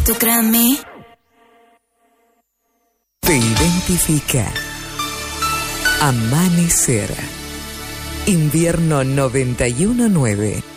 ¿Tú crees en mí? Te identifica. Amanecer. Invierno 91.9.